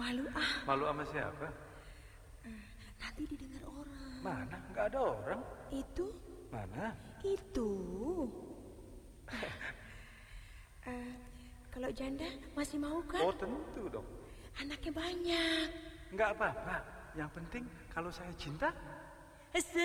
malu ah. Malu sama siapa? Nanti didengar orang. Mana? Nggak ada orang. Itu? Mana? Itu. Kalau janda masih mau kan? Oh tentu dong. Anaknya banyak. Nggak apa-apa. Yang penting kalau saya cinta.